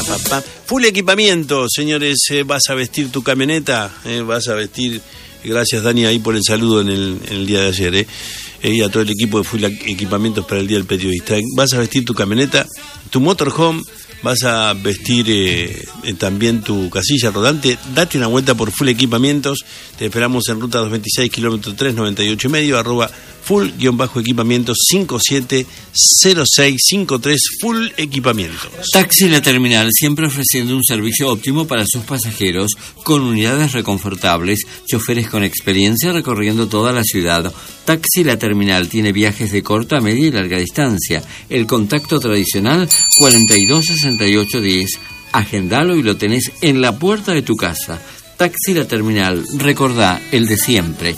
Full equipamiento, señores. Vas a vestir tu camioneta, vas a vestir. Gracias, Dani, ahí por el saludo en el día de ayer, y a todo el equipo de Full Equipamientos para el Día del Periodista. Vas a vestir tu camioneta, tu motorhome, vas a vestir también tu casilla rodante. Date una vuelta por Full Equipamientos. Te esperamos en ruta 226, kilómetro 398,5, @full-equipamientos 570653. Full Equipamientos. Taxi La Terminal, siempre ofreciendo un servicio óptimo para sus pasajeros, con unidades reconfortables, choferes con experiencia recorriendo toda la ciudad. Taxi La Terminal tiene viajes de corta, media y larga distancia. El contacto tradicional 426810. Agendalo y lo tenés en la puerta de tu casa. Taxi La Terminal, recordá, el de siempre,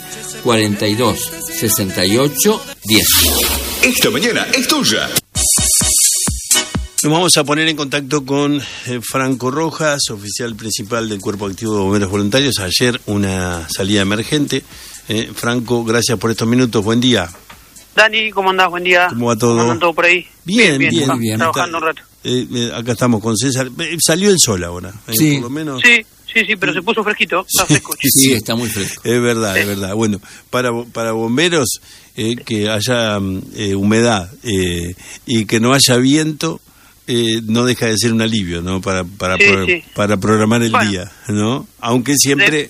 426810. Esta mañana es tuya. Nos vamos a poner en contacto con Franco Rojas, oficial principal del Cuerpo Activo de Bomberos Voluntarios. Ayer una salida emergente. Franco, gracias por estos minutos. Buen día. Dani, ¿cómo andás? Buen día. ¿Cómo va todo? ¿Cómo andan todo por ahí? Bien. Trabajando un rato. Acá estamos con César. Salió el sol ahora, sí. Por lo menos. Sí, pero se puso fresquito. Está fresco. Sí, está muy fresco. Es verdad, es verdad. Bueno, para bomberos, que haya humedad y que no haya viento, no deja de ser un alivio, ¿no? Para programar el día, ¿no? Aunque siempre...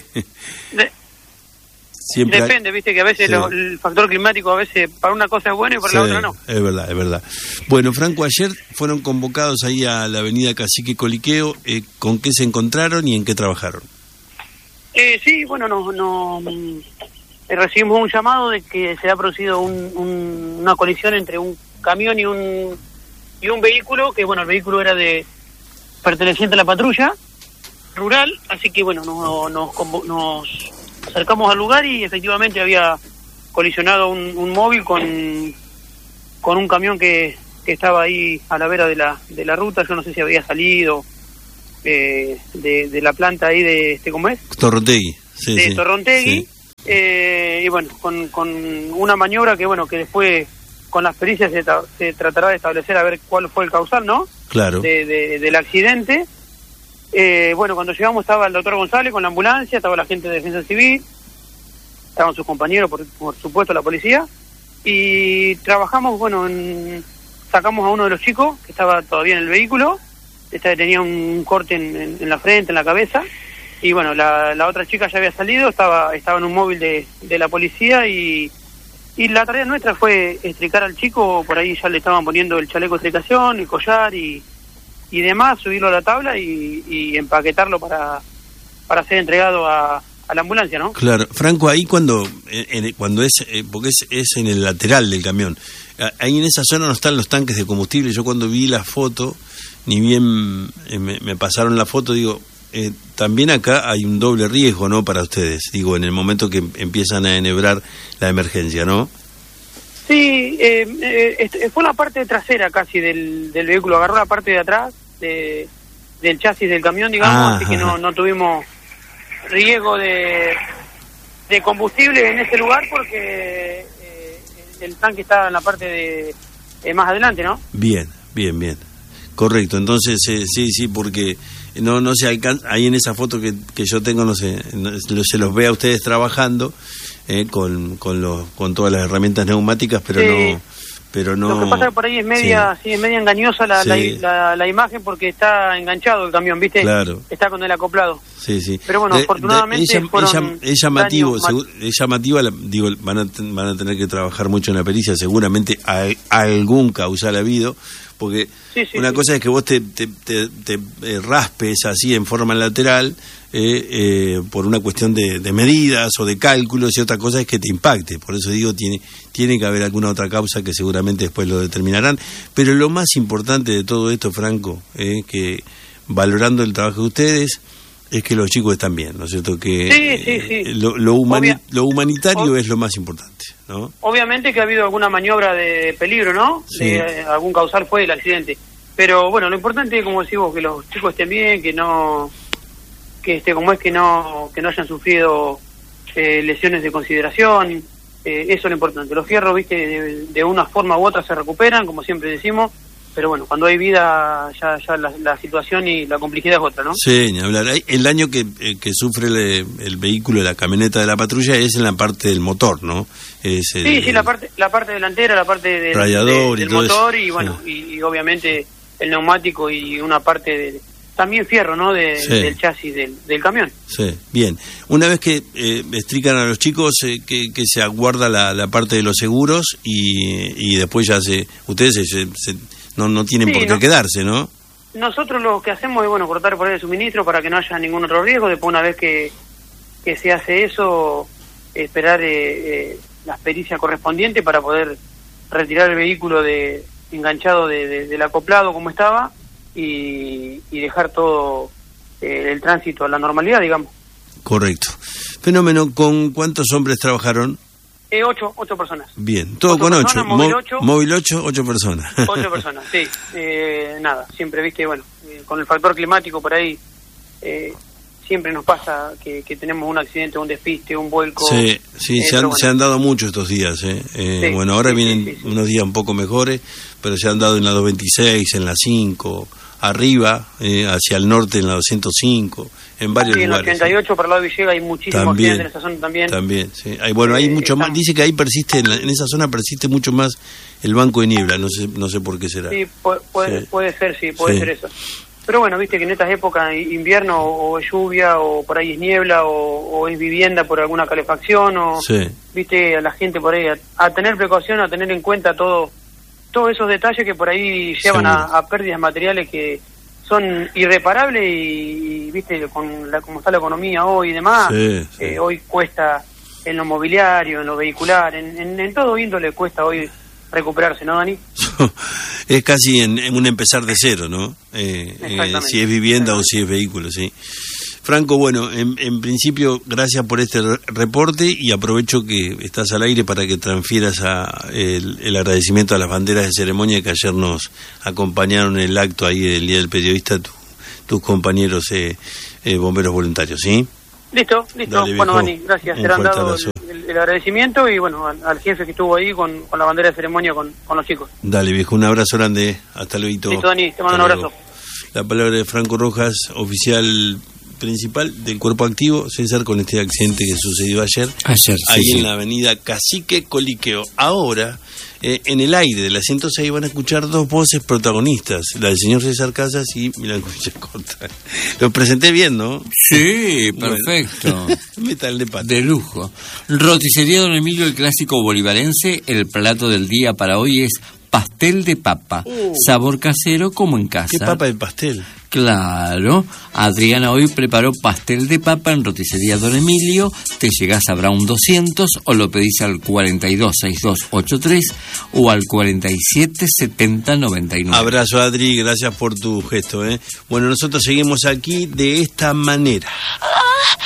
Siempre depende, viste que a veces el factor climático a veces para una cosa es bueno y para la otra no. Es verdad. Bueno, Franco, ayer fueron convocados ahí a la avenida Cacique Coliqueo. ¿Con qué se encontraron y en qué trabajaron? Sí, bueno, recibimos un llamado de que se ha producido una colisión entre un camión y un vehículo, que bueno, el vehículo era perteneciente a la patrulla rural, así que bueno, nos acercamos al lugar y efectivamente había colisionado un móvil con un camión que estaba ahí a la vera de la ruta. Yo no sé si había salido de la planta ahí de ¿cómo es? Torrontegui. Torrontegui. Sí. Y bueno, con una maniobra que bueno, que después con las pericias se tratará de establecer a ver cuál fue el causal, ¿no? Claro. Del accidente. Bueno, cuando llegamos estaba el doctor González con la ambulancia, estaba la gente de Defensa Civil, estaban sus compañeros, por supuesto la policía, y trabajamos, bueno, sacamos a uno de los chicos que estaba todavía en el vehículo, tenía un corte en la frente, en la cabeza, y bueno, la otra chica ya había salido, estaba en un móvil de la policía, y la tarea nuestra fue extricar al chico. Por ahí ya le estaban poniendo el chaleco de extricación, el collar y demás, subirlo a la tabla y empaquetarlo para ser entregado a la ambulancia, ¿no? Claro. Franco, ahí cuando es, porque es en el lateral del camión, ahí en esa zona no están los tanques de combustible. Yo cuando vi la foto, ni bien me pasaron la foto, digo, también acá hay un doble riesgo, ¿no? Para ustedes, digo, en el momento que empiezan a enhebrar la emergencia, ¿no? Sí, fue la parte trasera casi del vehículo, agarró la parte de atrás del chasis del camión, digamos, así que no tuvimos riesgo de combustible en ese lugar porque el tanque estaba en la parte de más adelante, ¿no? Bien. Correcto, entonces sí, porque no se alcanza, ahí en esa foto que yo tengo, no sé, se los ve a ustedes trabajando con todas las herramientas neumáticas, pero no. Lo que pasa es que por ahí es media engañosa la imagen porque está enganchado el camión, ¿viste? Claro. Está con el acoplado. Sí. Pero bueno, afortunadamente es llamativo, digo, van a tener que trabajar mucho en la pericia, seguramente algún causal ha habido, porque una cosa es que vos te raspes así en forma lateral por una cuestión de medidas o de cálculos, y otra cosa es que te impacte. Por eso digo, tiene que haber alguna otra causa que seguramente después lo determinarán. Pero lo más importante de todo esto, Franco, que valorando el trabajo de ustedes, es que los chicos están bien, ¿no es cierto? Que lo humanitario es lo más importante, ¿no? Obviamente que ha habido alguna maniobra de peligro, ¿no? Sí. Algún causal fue el accidente. Pero bueno, lo importante es, como decís vos, que los chicos estén bien, que no hayan sufrido lesiones de consideración. Eso es lo importante. Los fierros, viste, de una forma u otra se recuperan, como siempre decimos. pero bueno, cuando hay vida ya la situación y la complejidad es otra, ¿no? Sí, ni hablar. El daño que sufre el vehículo, la camioneta de la patrulla, es en la parte del motor, ¿no? Sí, la parte delantera, la parte del motor y bueno, y obviamente el neumático y una parte también fierro, ¿no? Del chasis del camión. Sí, bien. Una vez que explican a los chicos que se aguarda la parte de los seguros y después ya ustedes no tienen por qué quedarse, ¿no? Nosotros lo que hacemos es, bueno, cortar por ahí el suministro para que no haya ningún otro riesgo. Después, una vez que se hace eso, esperar las pericias correspondientes para poder retirar el vehículo enganchado del acoplado como estaba y dejar todo el tránsito a la normalidad, digamos. Correcto. Fenómeno. ¿Con cuántos hombres trabajaron? 8 personas. Bien, todo con 8. Móvil 8, 8 personas. 8 personas, sí. Nada, siempre, viste, bueno, con el factor climático por ahí, siempre nos pasa que tenemos un accidente, un despiste, un vuelco. Sí, se han dado muchos estos días. Sí, bueno, ahora vienen unos días un poco mejores, pero se han dado en la 226, en la 5, arriba, hacia el norte en la 205, en varios lugares. En el 88 para el lado de Villegas hay muchísimos accidentes en esa zona también. También, sí. Hay mucho más. Dice que ahí persiste, en esa zona persiste mucho más el banco de niebla, no sé por qué será. Sí, puede ser, ser eso. Pero bueno, viste que en estas épocas, invierno, o es lluvia, o por ahí es niebla, o es vivienda por alguna calefacción, o viste a la gente por ahí a tener precaución, a tener en cuenta todos esos detalles que por ahí llevan a pérdidas materiales que son irreparables y viste como está la economía hoy y demás, hoy cuesta en lo mobiliario, en lo vehicular, en todo índole cuesta hoy recuperarse, ¿no, Dani? Es casi en un empezar de cero, ¿no? Si es vivienda o si es vehículo, sí. Franco, bueno, en principio, gracias por este reporte y aprovecho que estás al aire para que transfieras el agradecimiento a las banderas de ceremonia que ayer nos acompañaron en el acto ahí del Día del Periodista, tus compañeros bomberos voluntarios, ¿sí? Listo. Dale, bueno, Dani, gracias. Te han dado el agradecimiento y, bueno, al jefe que estuvo ahí con la bandera de ceremonia con los chicos. Dale, viejo, un abrazo grande. Hasta luego. Listo, Dani, te mando un abrazo. La palabra de Franco Rojas, oficial principal del Cuerpo Activo, César, con este accidente que sucedió ayer ahí en la avenida Cacique Coliqueo. Ahora, en el aire de la 106 van a escuchar dos voces protagonistas, la del señor César Casas y Milán Chacota. Lo presenté bien, ¿no? Sí, perfecto. Metal de pata. De lujo. Roticería Don Emilio, el clásico bolivarense. El plato del día para hoy es pastel de papa, sabor casero como en casa. ¿Qué papa de pastel? Claro, Adriana hoy preparó pastel de papa en Roticería Don Emilio. Te llegás a Brown 200 o lo pedís al 426283 o al 477099. Abrazo, Adri, gracias por tu gesto. Bueno, nosotros seguimos aquí de esta manera.